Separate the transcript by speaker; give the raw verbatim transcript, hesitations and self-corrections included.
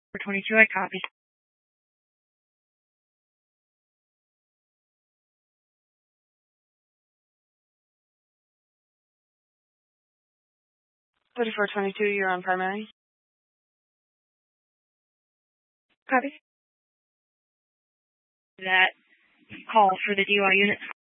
Speaker 1: For twenty-two, I copy. thirty-four twenty-two, you're on primary. Copy. That call for the D U I unit.